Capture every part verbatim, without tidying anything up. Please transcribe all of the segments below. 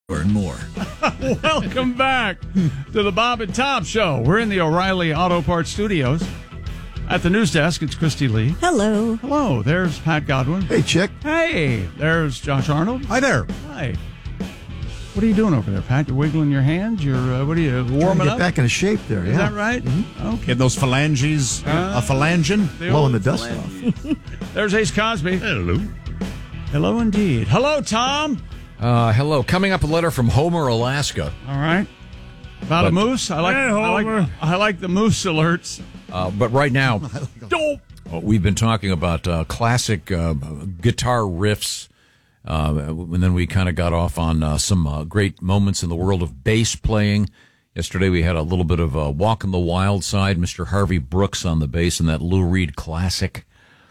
Learn more. Welcome back to the Bob and Tom Show. We're in the O'Reilly Auto Parts Studios. At the news desk, it's Christy Lee. Hello. Hello, there's Pat Godwin. Hey, Chick. Hey, there's Josh Arnold. Hi there. Hi. What are you doing over there, Pat? You're wiggling your hands? You're, uh, what are you, warming Get up? back into shape there, Is yeah. that right? Mm-hmm. Okay. Get those phalanges, Uh, a phalangin. Blowing the dust off. There's Ace Cosby. Hello. Hello, indeed. Hello, Tom. Uh, hello. Coming up, a letter from Homer, Alaska. All right. About But- a moose? I like, Hey, I like Homer. I like the moose alerts. Uh, but right now, Dope. uh, we've been talking about uh, classic uh, guitar riffs, uh, and then we kind of got off on uh, some uh, great moments in the world of bass playing. Yesterday, we had a little bit of uh, Walk on the Wild Side, Mister Harvey Brooks on the bass, and that Lou Reed classic.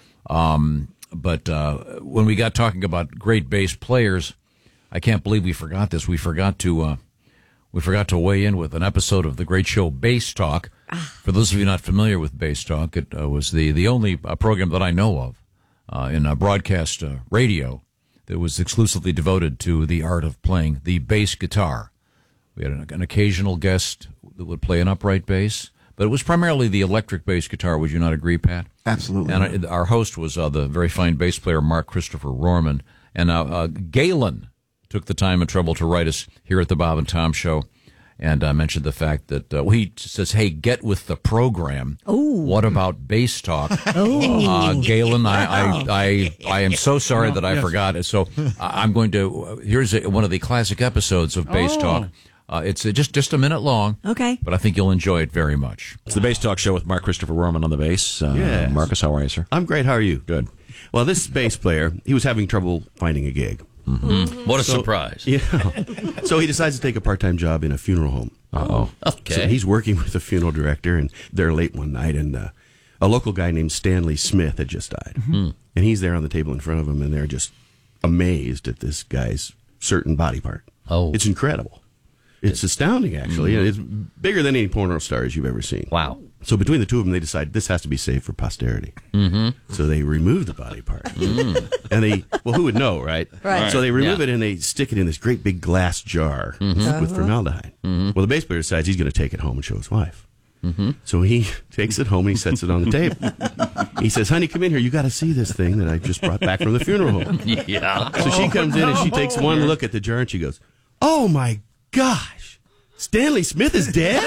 Um, but uh, when we got talking about great bass players, I can't believe we forgot this. We forgot to uh, we forgot to weigh in with an episode of the great show Bass Talk. For those of you not familiar with Bass Talk, it uh, was the the only uh, program that I know of uh, in uh, broadcast uh, radio that was exclusively devoted to the art of playing the bass guitar. We had an, an occasional guest that would play an upright bass, but it was primarily the electric bass guitar. Would you not agree, Pat? Absolutely. And our, our host was uh, the very fine bass player Mark Christopher Rorman, and uh, uh, Galen took the time and trouble to write us here at the Bob and Tom Show, and uh, mentioned the fact that uh, well, he says, "Hey, get with the program. Ooh. What about bass talk?" Oh. Uh, Galen, I, I, I, I am so sorry that I Yes. forgot it. So uh, I'm going to. Uh, here's a, one of the classic episodes of Bass Oh. Talk. Uh, it's uh, just just a minute long. Okay. But I think you'll enjoy it very much. It's the Bass Talk Show with Mark Christopher Rorman on the bass. Uh, Yes. Marcus, how are you, sir? I'm great. How are you? Good. Well, this bass player, he was having trouble finding a gig. What a So- surprise. Yeah. So he decides to take a part-time job in a funeral home. Uh-oh. Okay. So he's working with a funeral director, and they're late one night, and uh, a local guy named Stanley Smith had just died. And he's there on the table in front of him, and they're just amazed at this guy's certain body part. Oh. It's incredible. It's astounding, actually. and It's bigger than any porno stars you've ever seen. Wow. So between the two of them, they decide this has to be saved for posterity. Mm-hmm. So they remove the body part, and they well, who would know, right? Right. So they remove Yeah. it and they stick it in this great big glass jar with formaldehyde. Well, the bass player decides he's going to take it home and show his wife. So he takes it home and he sets it on the table. He says, "Honey, come in here. You got to see this thing that I just brought back from the funeral home." Yeah. So she comes in and she takes one look at the jar and she goes, "Oh my gosh, Stanley Smith is dead?"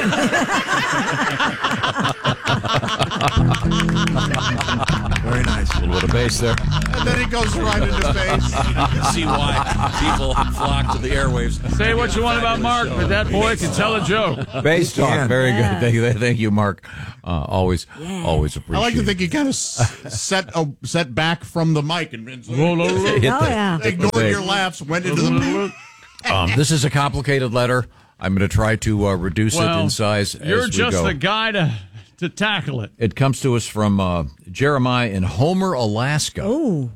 Very nice. A little bit of bass there. And then he goes right into bass. See why people flock to the airwaves. Say what you want about Mark, but that boy can tell a joke. Bass talk, can. very Yeah. good. Thank you, thank you, Mark. Uh, always, Yeah. always I appreciate. like to it. think he kind of s- set a, set back from the mic and, and Roll over. Hit Oh, the- yeah. ignored your laughs, went into the. Um, this is a complicated letter. I'm going to try to uh, reduce it Well, in size You're as we just go. the guy to to tackle it. It comes to us from uh, Jeremiah in Homer, Alaska. Oh.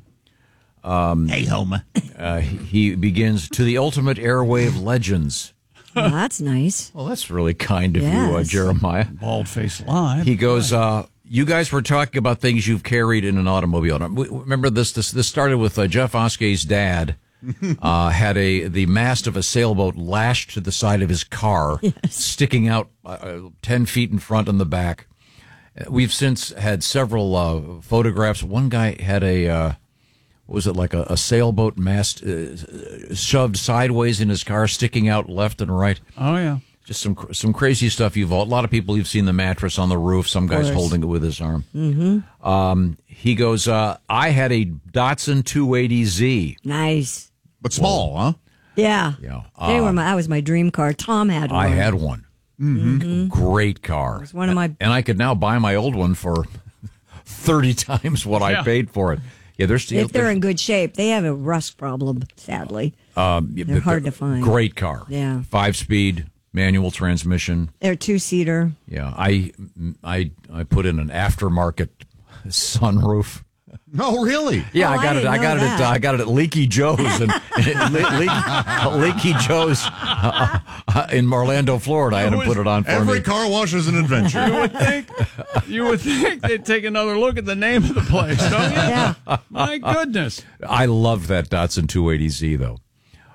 Hey, Homer. Uh, he he begins, "To the ultimate airwave legends." Well, that's nice. Well, that's really kind of you, uh, Yes. Jeremiah. Bald face live. He goes, uh, "You guys were talking about things you've carried in an automobile. Now, w- Remember this? This this started with uh, Jeff Oskey's dad uh, had a the mast of a sailboat lashed to the side of his car, sticking out uh, ten feet in front and the back. We've since had several uh, photographs. One guy had a uh, what was it like a, a sailboat mast uh, shoved sideways in his car, sticking out left and right." Oh, yeah. Just some cr- some crazy stuff. You've all, a lot of people. You've seen the mattress on the roof. Some guy's course. holding it with his arm. Mm-hmm. Um, he goes, uh, "I had a Datsun two eighty Z." Nice. But small, huh? Yeah. Yeah, They uh, were my, that was my dream car. Tom had one. I had one. Mm-hmm. Great car. was one of my- and I could now buy my old one for thirty times what I Yeah. paid for it. Yeah, they're still. If they're in good shape, they have a rust problem, sadly. um, they're hard to find. Great car. Yeah. Five speed manual transmission. They're two seater. Yeah, I I I put in an aftermarket sunroof. No, really? Yeah, Oh, I I got it. didn't I know got it. At, that. uh, I got it at Leaky Joe's and, and Le- Le- Leaky Joe's uh, uh, in Orlando, Florida. I had him put it on for Every me. car wash is an adventure. You would think you would think they'd take another look at the name of the place, don't you? Yeah. My goodness. I love that Datsun two eighty Z though.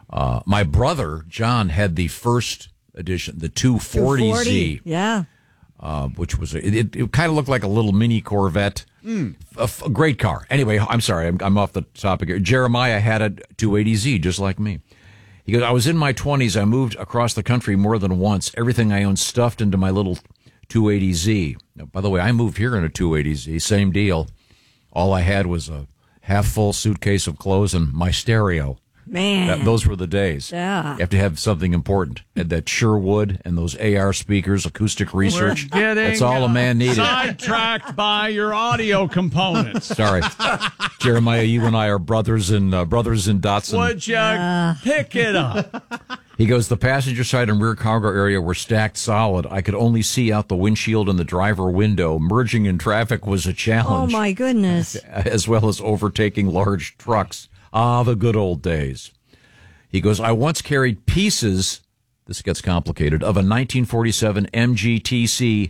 Uh, my brother, John, had the first edition, the two forty Z. Yeah. Uh, which was, a, it, it kind of looked like a little mini Corvette. Mm. A, a great car. Anyway, I'm sorry, I'm, I'm off the topic here. Jeremiah had a two eighty Z, just like me. He goes, I was in my twenties. I moved across the country more than once. Everything I owned stuffed into my little two eighty Z. Now, by the way, I moved here in a two eighty Z. Same deal. All I had was a half-full suitcase of clothes and my stereo. Man. That, those were the days. Yeah. You have to have something important. And that Sherwood and those A R speakers, acoustic research. We're getting, That's all a man needed. Sidetracked by your audio components. Sorry. Jeremiah, you and I are brothers in uh, brothers in Datsun. Would you uh. pick it up? He goes, the passenger side and rear cargo area were stacked solid. I could only see out the windshield and the driver window. Merging in traffic was a challenge. Oh, my goodness. As well as overtaking large trucks. Ah, the good old days. He goes, I once carried pieces, this gets complicated, of a nineteen forty-seven M G T C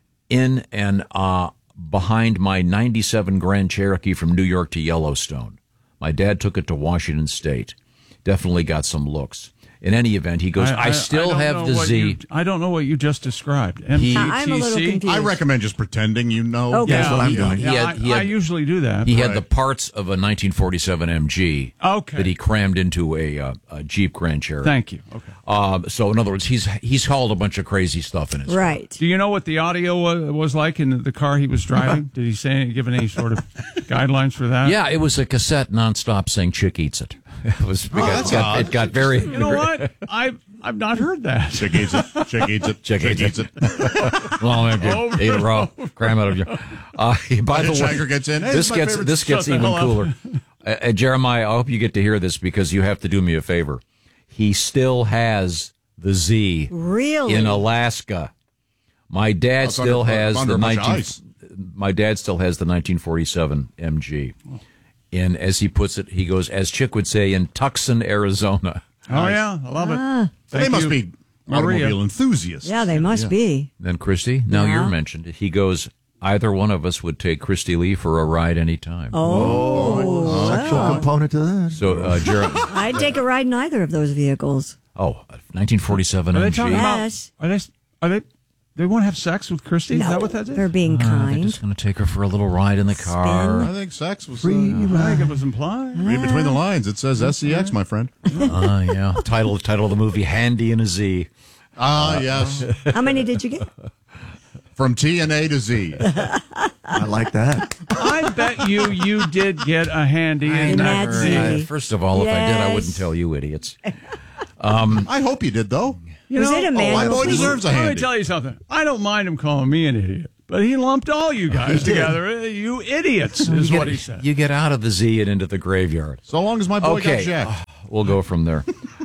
in and uh, behind my ninety-seven Grand Cherokee from New York to Yellowstone. My dad took it to Washington State. Definitely got some looks. In any event, he goes, I, I, I still I have the Z. You, I don't know what you just described. M G T C? I'm a little confused. I recommend just pretending you know. Okay. That's Yeah, what I'm he- doing. he yeah, had- he I, I had- usually do that. He but- had the parts of a nineteen forty-seven M G Okay. that he crammed into a, uh, a Jeep Grand Cherokee. Thank you. Okay. Uh, so, in other words, he's he's hauled a bunch of crazy stuff in his car. Right. Do you know what the audio was, was like in the car he was driving? Did he say give any sort of guidelines for that? Yeah, it was a cassette nonstop saying "Chick Eats It." It was. It, got, that's it got- odd. it got very. You know what? I I've not heard that. Chick eats it. Chick eats it. Chick Chick eats eats it. it. Well, maybe eight in a row. Cram out of you. Uh, by the way, Hitchhiker gets in. Hey, this it's my gets favorite- this gets Shut the even hell up. cooler. Uh, uh, Jeremiah, I hope you get to hear this because you have to do me a favor. He still has the Z Really? in Alaska. My dad It's still under- has under the a bunch of nineteen. ice. My dad still has the nineteen forty-seven M G. And as he puts it, he goes, as Chick would say, in Tucson, Arizona. Oh yeah, I love it. They Thank must you, be Maria. automobile enthusiasts. Yeah, they must be. Then Christy, now Yeah. you're mentioned. He goes, either one of us would take Christy Lee for a ride anytime. Oh. Sexual component to this. So, uh, Jer- I'd take a ride in either of those vehicles. oh, nineteen forty-seven Are they M G. talking Yes. about? Are they? Are they? They want to have sex with Christy? Is that what that is? They're being Uh, they're kind. just going to take her for a little ride in the car. I think sex was Free uh, I think it was implied. read between the lines. It says S C X, my friend. Uh, yeah. Title title of the movie, Handy in a Z. Ah, yes. How many did you get? From T and A to Z. I like that. I bet you you did get a handy in In that that Z. Z. Uh, first of all, if I did, I Yes. wouldn't tell you idiots. I hope you did, though. You Was know, it a Oh, my manual? boy thing? deserves a let me handy. tell you something. I don't mind him calling me an idiot, but he lumped all you guys together. Eh, You idiots is you what get, he said. You get out of the Z and into the graveyard. So long as my boy Okay. got jacked. We'll go from there.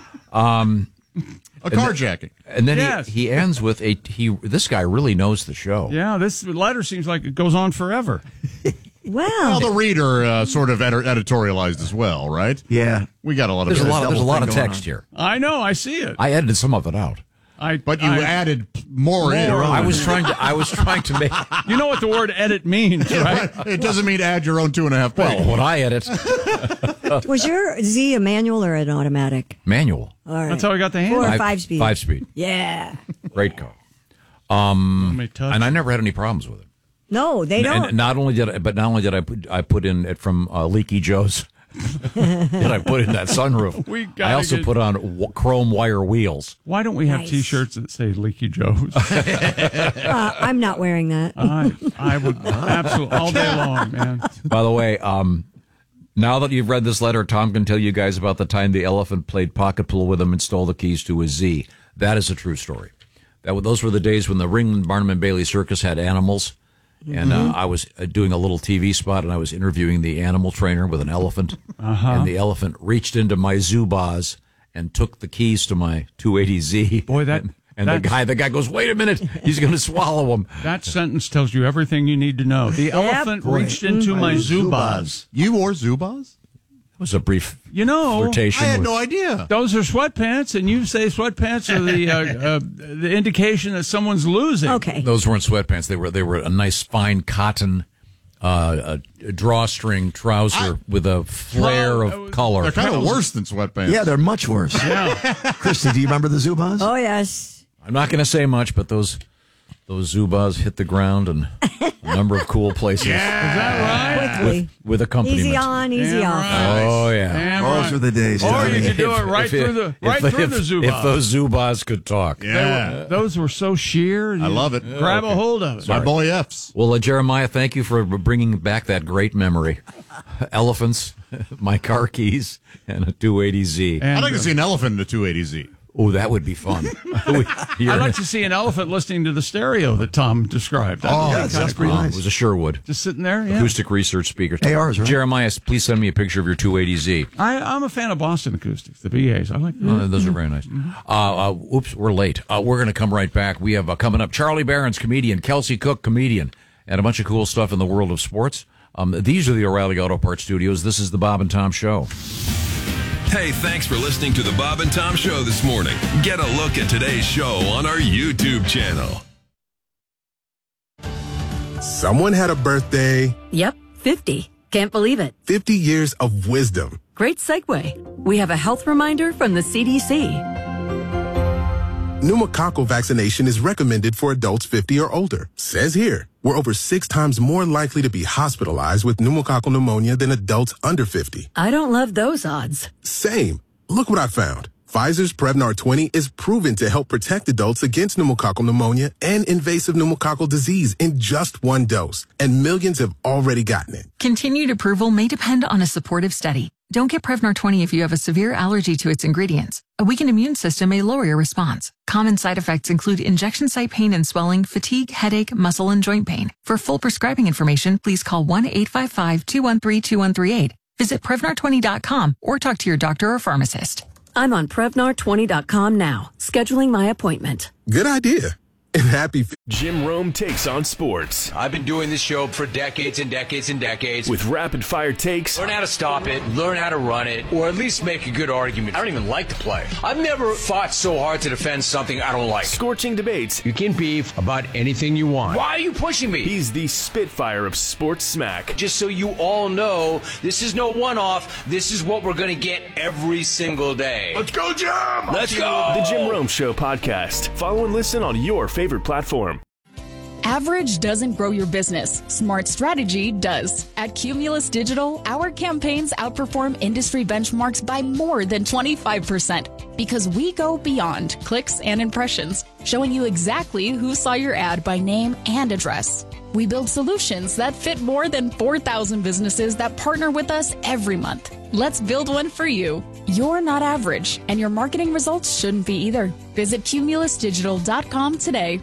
A carjacking. And then Yes. he, he ends with a he. This guy really knows the show. Yeah, this letter seems like it goes on forever. Well, Well, the reader uh, sort of edi- editorialized as well, right? Yeah. We got a lot of There's a bits. lot. Of, there's a double lot of thing going text on. here. I know, I see it. I edited some of it out. I, But you I- added more, in. More. I was trying to. I was trying to make. You know what the word edit means, right? It doesn't mean add your own two and a half pages. Well, when I edit, was your Z a manual or an automatic? manual. All right. That's how I got the Four hand. or five speed. Five speed. Yeah. Great car. Let me touch. And I never had any problems with it. No, they don't. And not only did I, but not only did I put, I put in it from uh, Leaky Joe's. Did I put in that sunroof? We gotta I also get- put on w- chrome wire wheels. Why don't we have Nice. T-shirts that say Leaky Joe's? uh, I'm not wearing that. I, I would absolutely all day long, man. By the way, um, now that you've read this letter, Tom can tell you guys about the time the elephant played pocket pool with him and stole the keys to his Z. That is a true story. That those were the days when the Ringling Barnum and Bailey Circus had animals. And uh, I was uh, doing a little T V spot, and I was interviewing the animal trainer with an elephant. Uh-huh. And the elephant reached into my Zubaz and took the keys to my two eighty Z. Boy, that- and, and the that's- guy, the guy goes, "Wait a minute, he's going to swallow him." That sentence tells you everything you need to know. The elephant reached into my Zubaz. You wore Zubaz? It was a brief You know, flirtation. I had with- no idea. those are sweatpants, and you say sweatpants are the uh, uh, the indication that someone's losing. Okay. Those weren't sweatpants. They were they were a nice fine cotton uh, a drawstring trouser I, with a flare of color. They're kind of worse than sweatpants. Yeah, they're much worse. Yeah. Christy, do you remember the Zubaz? Oh, yes. I'm not going to say much, but those those Zubaz hit the ground in a number of cool places. Yeah. Is that right? Quickly. With, with accompaniment. Easy on, easy Damn off. right. Oh, yeah. Damn Those right. were the days. Or Johnny. you could do it right If- through the if- right if- through if- the Zubaz. If those Zubaz could talk. They Yeah. were- those were so sheer. I love it. Grab a hold of it. My boy F's. Well, uh, Jeremiah, thank you for bringing back that great memory. Elephants, my car keys, and a two eighty Z. And, I'd like uh, to see an elephant in a two eighty Z. Oh, that would be fun. I'd like to see an elephant listening to the stereo that Tom described. That'd Oh, be that's, kinda that's pretty cool. It nice. was a Sherwood. Just sitting there, yeah. Acoustic research speaker. A Rs, right? Jeremiah, please send me a picture of your two eighty Z. I, I'm a fan of Boston acoustics, the B As. I like that. Oh, those are very nice. Uh, uh, oops, we're late. Uh, we're going to come right back. We have uh, coming up Charlie Barron's comedian, Kelsey Cook comedian, and a bunch of cool stuff in the world of sports. Um, these are the O'Reilly Auto Parts Studios. This is the Bob and Tom Show. Hey, thanks for listening to the Bob and Tom Show this morning. Get a look at today's show on our YouTube channel. Someone had a birthday. Yep, fifty. Can't believe it. fifty years of wisdom. Great segue. We have a health reminder from the C D C. Pneumococcal vaccination is recommended for adults fifty or older. Says here, we're over six times more likely to be hospitalized with pneumococcal pneumonia than adults under fifty. I don't love those odds. Same. Look what I found. Pfizer's Prevnar twenty is proven to help protect adults against pneumococcal pneumonia and invasive pneumococcal disease in just one dose. And millions have already gotten it. Continued approval may depend on a supportive study. Don't get Prevnar twenty if you have a severe allergy to its ingredients. A weakened immune system may lower your response. Common side effects include injection site pain and swelling, fatigue, headache, muscle, and joint pain. For full prescribing information, please call one eight five five, two one three, two one three eight. Visit Prevnar twenty dot com or talk to your doctor or pharmacist. I'm on Prevnar twenty dot com now, scheduling my appointment. Good idea. And happy. F- Jim Rome takes on sports. I've been doing this show for decades and decades and decades. With rapid fire takes. Learn how to stop it, learn how to run it, or at least make a good argument. I don't even like to play. I've never fought so hard to defend something I don't like. Scorching debates. You can beef about anything you want. Why are you pushing me? He's the Spitfire of sports smack. Just so you all know, this is no one-off. This is what we're going to get every single day. Let's go, Jim! Let's go! The Jim Rome Show podcast. Follow and listen on your favorite platform. Average doesn't grow your business. Smart strategy does. At Cumulus Digital, our campaigns outperform industry benchmarks by more than twenty-five percent because we go beyond clicks and impressions, showing you exactly who saw your ad by name and address. We build solutions that fit more than four thousand businesses that partner with us every month. Let's build one for you. You're not average, and your marketing results shouldn't be either. Visit cumulus digital dot com today.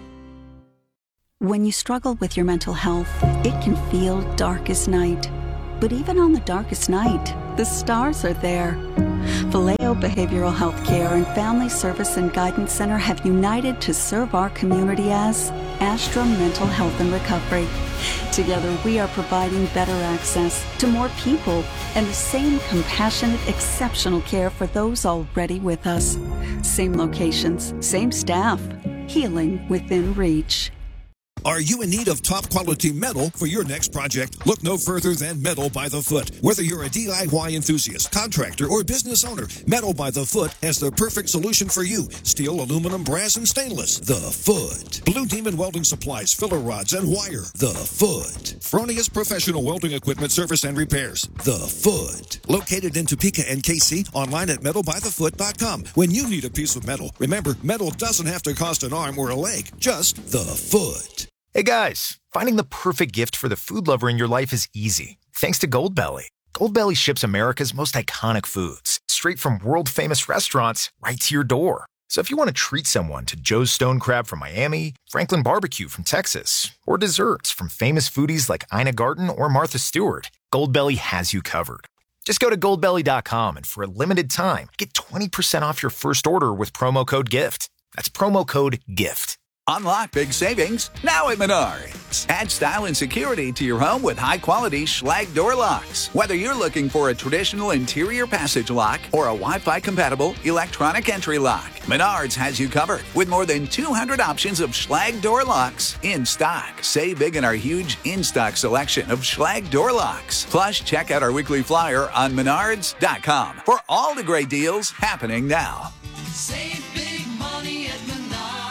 When you struggle with your mental health, it can feel dark as night. But even on the darkest night, the stars are there. Vallejo Behavioral Health Care and Family Service and Guidance Center have united to serve our community as Astra Mental Health and Recovery. Together, we are providing better access to more people and the same compassionate, exceptional care for those already with us. Same locations, same staff, healing within reach. Are you in need of top-quality metal for your next project? Look no further than Metal by the Foot. Whether you're a D I Y enthusiast, contractor, or business owner, Metal by the Foot has the perfect solution for you. Steel, aluminum, brass, and stainless. The Foot. Blue Demon Welding Supplies, filler rods, and wire. The Foot. Fronius Professional Welding Equipment Service and Repairs. The Foot. Located in Topeka and K C, online at metal by the foot dot com. When you need a piece of metal, remember, metal doesn't have to cost an arm or a leg. Just the Foot. Hey guys, finding the perfect gift for the food lover in your life is easy. Thanks to Goldbelly. Goldbelly ships America's most iconic foods, straight from world-famous restaurants right to your door. So if you want to treat someone to Joe's Stone Crab from Miami, Franklin Barbecue from Texas, or desserts from famous foodies like Ina Garten or Martha Stewart, Goldbelly has you covered. Just go to goldbelly dot com and for a limited time, get twenty percent off your first order with promo code GIFT. That's promo code GIFT. Unlock big savings now at Menards. Add style and security to your home with high-quality Schlage door locks. Whether you're looking for a traditional interior passage lock or a Wi-Fi compatible electronic entry lock, Menards has you covered with more than two hundred options of Schlage door locks in stock. Save big in our huge in-stock selection of Schlage door locks. Plus, check out our weekly flyer on menards dot com for all the great deals happening now. Save big money at Menards.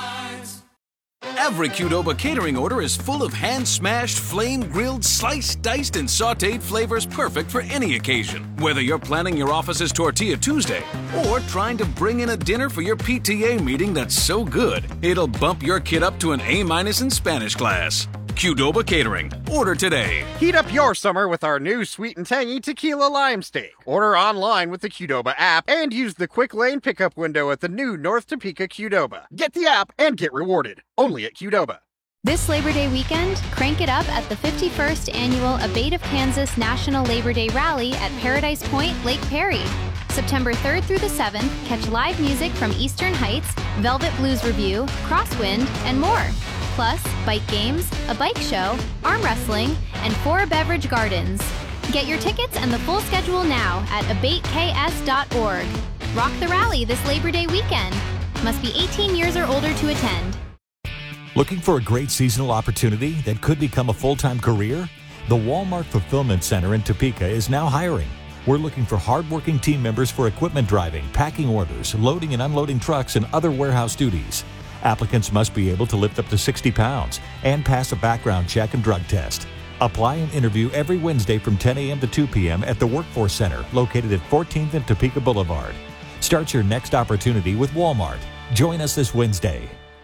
Every Qdoba catering order is full of hand-smashed, flame-grilled, sliced, diced, and sautéed flavors perfect for any occasion. Whether you're planning your office's Tortilla Tuesday or trying to bring in a dinner for your P T A meeting that's so good, it'll bump your kid up to an A-minus in Spanish class. Qdoba Catering. Order today. Heat up your summer with our new sweet and tangy tequila lime steak. Order online with the Qdoba app and use the quick lane pickup window at the new North Topeka Qdoba. Get the app and get rewarded. Only at Qdoba. This Labor Day weekend, crank it up at the fifty-first Annual Abate of Kansas National Labor Day Rally at Paradise Point, Lake Perry. September third through the seventh, catch live music from Eastern Heights, Velvet Blues Review, Crosswind, and more. Plus, bike games, a bike show, arm wrestling, and four beverage gardens. Get your tickets and the full schedule now at abate k s dot org. Rock the rally this Labor Day weekend. Must be eighteen years or older to attend. Looking for a great seasonal opportunity that could become a full-time career? The Walmart Fulfillment Center in Topeka is now hiring. We're looking for hardworking team members for equipment driving, packing orders, loading and unloading trucks, and other warehouse duties. Applicants must be able to lift up to sixty pounds and pass a background check and drug test. Apply and interview every Wednesday from ten a.m. to two p.m. at the Workforce Center located at fourteenth and Topeka Boulevard. Start your next opportunity with Walmart. Join us this Wednesday.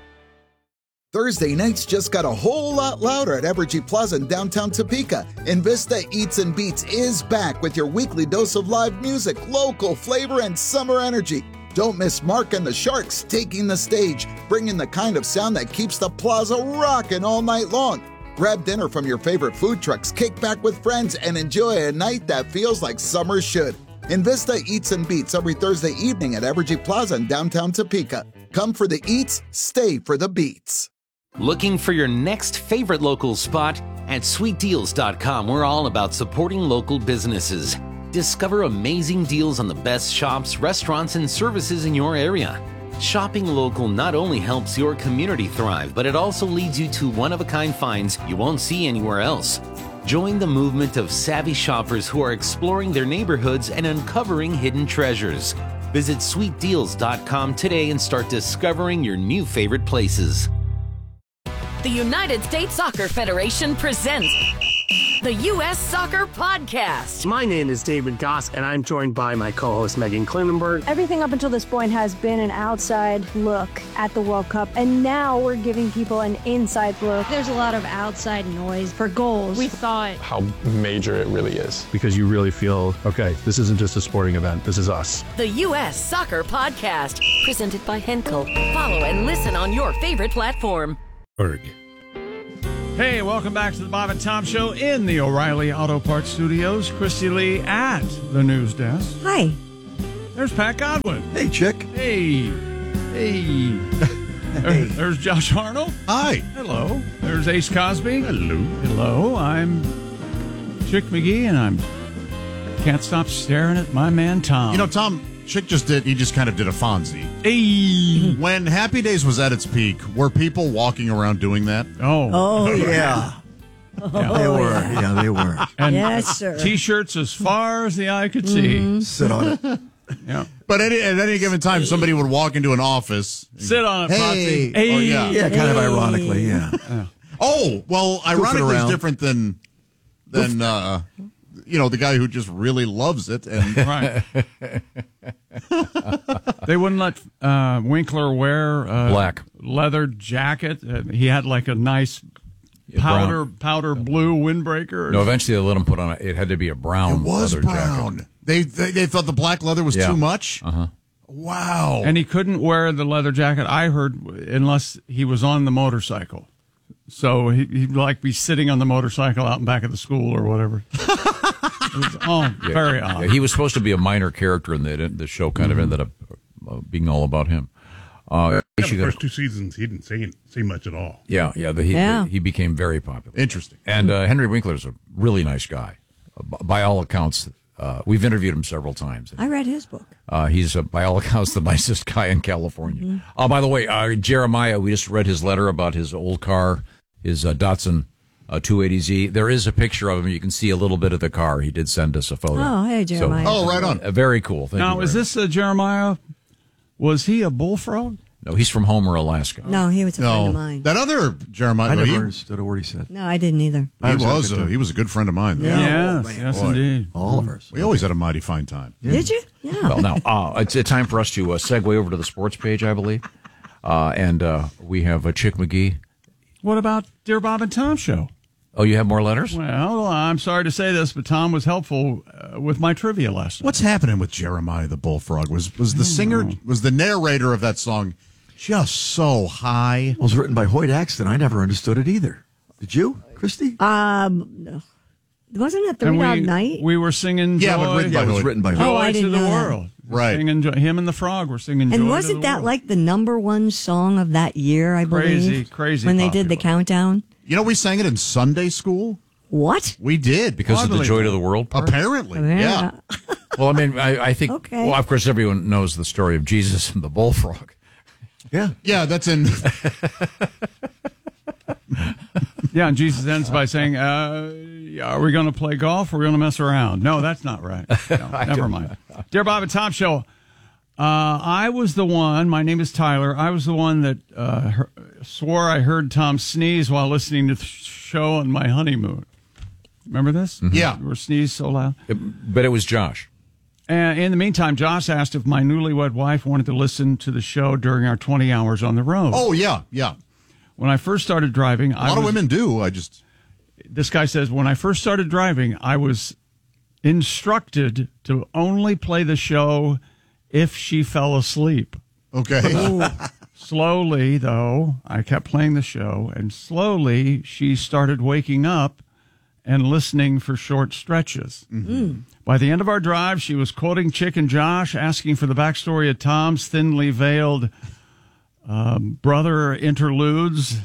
Thursday nights just got a whole lot louder at Evergy Plaza in downtown Topeka. Invista Eats and Beats is back with your weekly dose of live music, local flavor, and summer energy. Don't miss Mark and the Sharks taking the stage, bringing the kind of sound that keeps the plaza rocking all night long. Grab dinner from your favorite food trucks, kick back with friends, and enjoy a night that feels like summer should. Invista Eats and Beats every Thursday evening at Evergy Plaza in downtown Topeka. Come for the eats, stay for the beats. Looking for your next favorite local spot? At sweet deals dot com, we're all about supporting local businesses. Discover amazing deals on the best shops, restaurants, and services in your area. Shopping local not only helps your community thrive, but it also leads you to one-of-a-kind finds you won't see anywhere else. Join the movement of savvy shoppers who are exploring their neighborhoods and uncovering hidden treasures. Visit sweet deals dot com today and start discovering your new favorite places. The United States Soccer Federation presents the U S Soccer Podcast. My name is David Goss, and I'm joined by my co-host Megan Klinenberg. Everything up until this point has been an outside look at the World Cup, and now we're giving people an inside look. There's a lot of outside noise for goals. We thought how major it really is, because you really feel, okay, this isn't just a sporting event, this is us. The U S Soccer Podcast, presented by Henkel. Follow and listen on your favorite platform. Berg. Hey, welcome back to the Bob and Tom Show in the O'Reilly Auto Parts Studios. Christy Lee at the news desk. Hi. There's Pat Godwin. Hey, Chick. Hey. Hey. There, there's Josh Arnold. Hi. Hello. There's Ace Cosby. Hello. Hello. I'm Chick McGee, and I'm can't stop staring at my man Tom. You know, Tom, Chick just did, he just kind of did a Fonzie. Hey. When Happy Days was at its peak, were people walking around doing that? Oh. Oh, yeah. Oh, yeah. They were. Yeah. Yeah, they were. And yes, sir. T-shirts as far as the eye could see. Mm-hmm. Sit on it. Yeah. But any, at any given time, somebody would walk into an office. Sit on it, Hey. Fonzie. Hey. Oh, yeah. Yeah, kind of Hey. ironically, yeah. Yeah. Oh, well, ironically, it's around. different than, than uh, you know, the guy who just really loves it. And Right. They wouldn't let uh, Winkler wear a Black. leather jacket. Uh, he had like a nice powder brown. powder blue windbreaker. No, eventually they let him put on a, it had to be a brown it was leather brown. jacket. They, they they thought the black leather was Yeah. too much. Uh-huh. Wow. And he couldn't wear the leather jacket, I heard, unless he was on the motorcycle. So he, he'd like be sitting on the motorcycle out in back of the school or whatever. It was all Yeah. very odd. Yeah, he was supposed to be a minor character, and the, the show kind of ended up uh, being all about him. Uh, Yeah, the first two seasons, he didn't say, say much at all. Yeah, yeah, the, he, Yeah. he became very popular. Interesting. And uh, Henry Winkler's a really nice guy. Uh, b- by all accounts, uh, we've interviewed him several times. I read his book. Uh, he's, uh, by all accounts, the nicest guy in California. Mhm. Uh, by the way, uh, Jeremiah, we just read his letter about his old car, his uh, Datsun uh, two eighty Z. There is a picture of him. You can see a little bit of the car. He did send us a photo. Oh, hey, Jeremiah. So, Oh, right on. uh, very cool. Thank Now, you is very this uh, Jeremiah? Was he a bullfrog? No, he's from Homer, Alaska. No, he was a friend of No, mine. that other Jeremiah. I never he, understood a word he said. No, I didn't either. he was a, he was a good friend of mine. Though. Yes, man. yes, Boy. indeed. All of ours. We always had a mighty fine time. Did you? Yeah. Well, now, uh, it's, it's time for us to uh, segue over to the sports page, I believe. Uh, and uh, we have uh, Chick McGee. What about Dear Bob and Tom show? Oh, you have more letters? Well, I'm sorry to say this, but Tom was helpful uh, with my trivia last night. What's happening with Jeremiah the Bullfrog? Was was the singer, was the narrator of that song just so high? It was written by Hoyt Axton. I never understood it either. Did you, Christy? Um, wasn't it Three And Dog we, Night? we were singing Yeah, Joy, but written Yeah, by it was Hoyt. written by Joy Hoyt. Oh, I to didn't the know that. world. Right. Singing Joy, him and the frog were singing Joy And to wasn't the that world. like the number one song of that year, I believe? Crazy, crazy When they did the popular. countdown? You know, we sang it in Sunday school. What? We did. Because of the Oddly. Joy to the World part? Apparently, yeah. Well, I mean, I, I think, Okay. well, of course, everyone knows the story of Jesus and the bullfrog. Yeah. Yeah, that's in. Yeah, and Jesus ends by saying, uh, are we going to play golf or are we going to mess around? No, that's not right. No, never mind. Dear Bob and Tom Show, uh, I was the one, my name is Tyler, I was the one that uh, her, swore I heard Tom sneeze while listening to the show on my honeymoon. Remember this? Yeah. We were sneezed so loud. It- but it was Josh. And in the meantime, Josh asked if my newlywed wife wanted to listen to the show during our twenty hours on the road. Oh, yeah, yeah. When I first started driving, A I lot was, of women do. I just. this guy says, when I first started driving, I was instructed to only play the show if she fell asleep. Okay. Slowly, though, I kept playing the show, and slowly she started waking up and listening for short stretches. Mm. By the end of our drive, she was quoting Chick and Josh, asking for the backstory of Tom's thinly veiled um, brother interludes,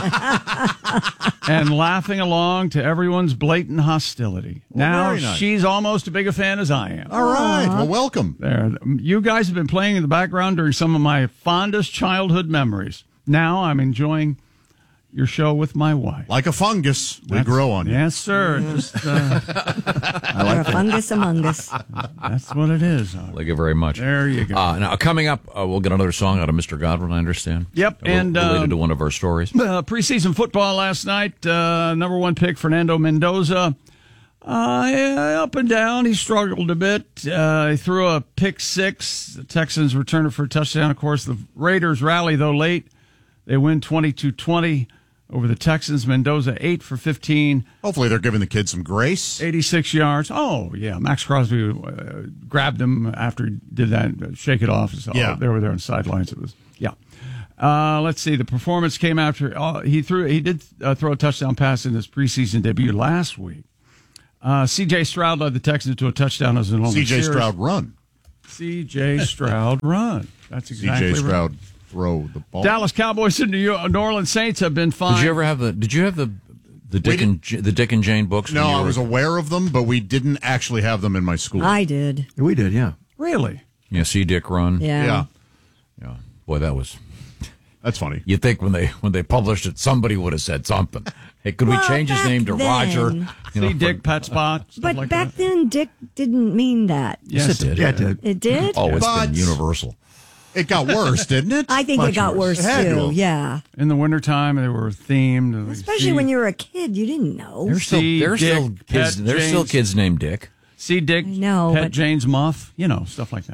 and laughing along to everyone's blatant hostility. Well, now very nice. she's almost as big a fan as I am. All right. Well, welcome. There, you guys have been playing in the background during some of my fondest childhood memories. Now I'm enjoying your show with my wife. Like a fungus, we That's- grow on you. Yes, sir. Just, uh, You're a fungus among us. that's what it is. Thank you very much. There you go. Uh, now, coming up, uh, we'll get another song out of Mister Godwin, I understand. Yep, Uh, and, related um, to one of our stories. Uh, preseason football last night. Uh, number one pick, Fernando Mendoza. Uh, yeah, up and down. He struggled a bit. Uh, he threw a pick six. The Texans returned it for a touchdown. Of course, the Raiders rally, though, late. They win twenty-two twenty over the Texans. Mendoza, eight for fifteen. Hopefully they're giving the kids some grace. eighty-six yards. Oh, yeah. Max Crosby uh, grabbed him after he did that, uh, shake it off. So Yeah. they were there on sidelines. It was, yeah. Uh, let's see. The performance came after uh, he threw. He did uh, throw a touchdown pass in his preseason debut last week. Uh, C J Stroud led the Texans to a touchdown as an only C J series. Stroud run. C J Stroud run. That's exactly C J right. Stroud throw the ball. Dallas Cowboys and New, York, New Orleans Saints have been fined. Did you ever have the? Did you have the the Dick and J- the Dick and Jane books? No, when you I were- was aware of them, but we didn't actually have them in my school. I did. We did, yeah. Really? Yeah, see Dick run. Yeah. Yeah, Yeah. Boy, that was. that's funny. You'd think when they when they published it, somebody would have said something. Hey, could we Well, change his back name to then- Roger? You know, See for- Dick, Pet Spot. stuff But like back that. then, Dick didn't mean that. Yes, it did. Yeah, it did. It did? Oh, it's But- been universal. It got worse, didn't it? I think it Much got worse, It had to too. have. Yeah. In the wintertime, they were themed. Especially when you were a kid, you didn't know. There's still See there's Dick, still kids. Pet There's still James. kids named Dick. See Dick, I know, Pet but- Jane's Muff, you know, stuff like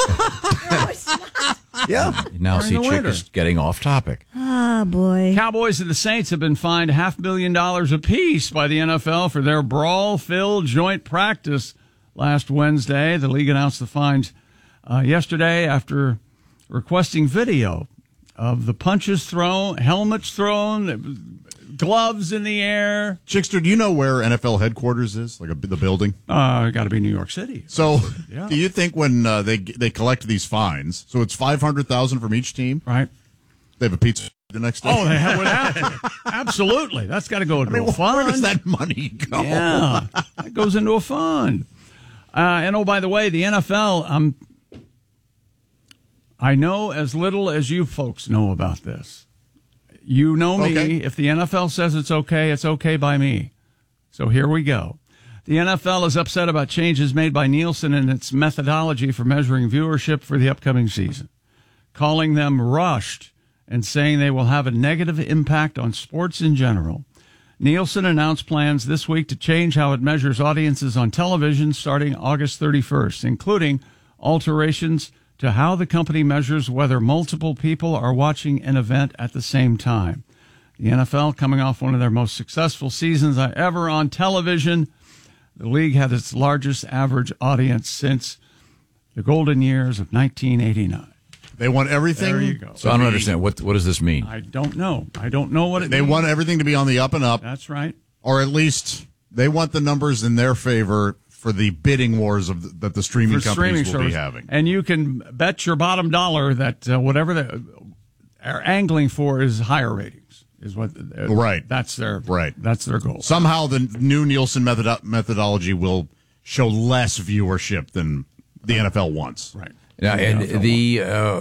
that. Yeah. Now, During see, the Chick winter. is getting off topic. Ah, boy. Cowboys and the Saints have been fined half million dollars apiece by the N F L for their brawl-filled joint practice last Wednesday. The league announced the fines uh, yesterday after requesting video of the punches thrown, helmets thrown, gloves in the air. Chickster, do you know where N F L headquarters is? Like a, the building? Uh, got to be New York City. So, Yeah. do you think when uh, they they collect these fines, so it's five hundred thousand from each team, right? They have a pizza the next day. Oh, they have, would have to. Absolutely, that's got to go into I mean, a fund. where does that money go? Yeah, that goes into a fund. Uh, and oh, by the way, the N F L. Um, I know as little as you folks know about this. You know me. Okay. If the N F L says it's okay, it's okay by me. So here we go. The N F L is upset about changes made by Nielsen in its methodology for measuring viewership for the upcoming season, calling them rushed and saying they will have a negative impact on sports in general. Nielsen announced plans this week to change how it measures audiences on television starting August thirty-first, including alterations to how the company measures whether multiple people are watching an event at the same time. The N F L, coming off one of their most successful seasons ever on television, the league had its largest average audience since the golden years of nineteen eighty-nine. They want everything. There you go. So I don't understand. What what does this mean? I don't know. I don't know what it They means. want everything to be on the up and up. That's right. Or at least they want the numbers in their favor for the bidding wars of the, that the streaming For companies streaming will be service. having. And you can bet your bottom dollar that uh, whatever they are angling for is higher ratings. Is what uh, Right. That's their Right. That's their goal. Somehow the new Nielsen method- methodology will show less viewership than the N F L wants. Right. Now, and the uh,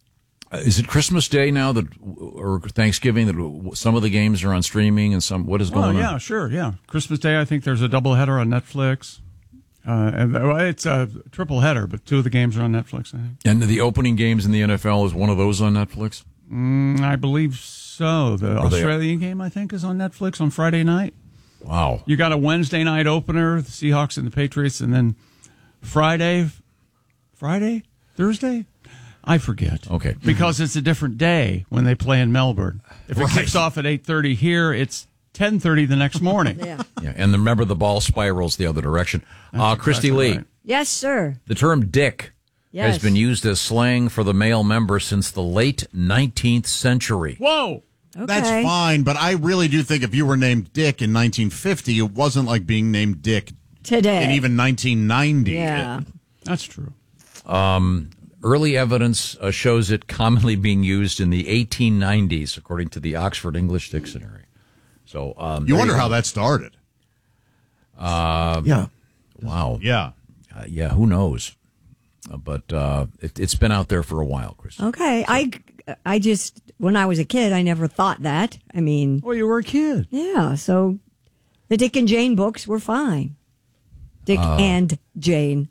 is it Christmas Day now that or Thanksgiving that some of the games are on streaming and some what is Well, going yeah, on? sure, yeah. Christmas Day, I think there's a doubleheader on Netflix. Uh, and well, it's a triple header, but two of the games are on Netflix, I think. And the opening games in the N F L is one of those on Netflix. Mm, I believe so. The Are they- Australian game, I think, is on Netflix on Friday night. Wow. You got a Wednesday night opener, the Seahawks and the Patriots, and then Friday, Friday, Thursday? I forget. Okay. Because it's a different day when they play in Melbourne. If it Right. kicks off at eight thirty here, it's ten thirty the next morning. Yeah. Yeah, and remember the ball spirals the other direction. Uh, Christy exactly Lee, right. Yes, sir. the term "dick" Yes. has been used as slang for the male member since the late nineteenth century. Whoa! Okay. That's fine, but I really do think if you were named Dick in nineteen fifty, it wasn't like being named Dick Today. in even nineteen ninety. Yeah. That's true. Um, early evidence uh, shows it commonly being used in the eighteen nineties, according to the Oxford English Dictionary. So um, You there wonder go. how that started. Uh, Yeah. Wow. Yeah. Uh, yeah. Who knows? Uh, but uh, it, it's been out there for a while, Chris. Okay. I, I just, when I was a kid, I never thought that. I mean, Well, you were a kid. yeah, so the Dick and Jane books were fine. Dick Uh, and Jane.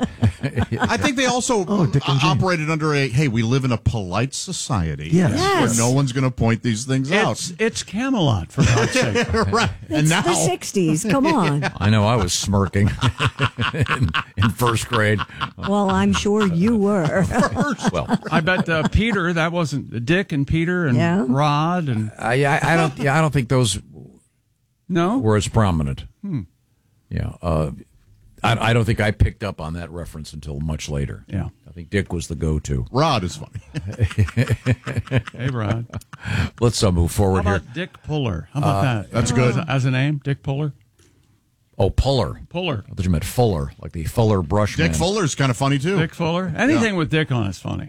I think they also Oh, Dick and uh, Jane. operated under a, hey, we live in a polite society. Yes. Yes. Where no one's going to point these things It's, out. it's Camelot, for God's sake. Right. And It's now, the sixties. Come on. I know I was smirking in, in first grade. Well, I'm sure you were. Well, I bet uh, Peter, that wasn't Dick and Peter and Yeah. Rod and I, I, I don't. Yeah, I don't think those no. were as prominent. Hmm. Yeah. Uh, I, I don't think I picked up on that reference until much later. Yeah. I think Dick was the go-to. Rod is funny. Hey, Rod. Let's uh, move How forward about here. Dick Puller? How about Uh, that? that's good. As a, as a name, Dick Puller. Oh, Puller. Puller. I thought you meant Fuller, like the Fuller brush Dick man. Fuller's kind of funny, too. Dick Fuller. Anything with Dick on is funny.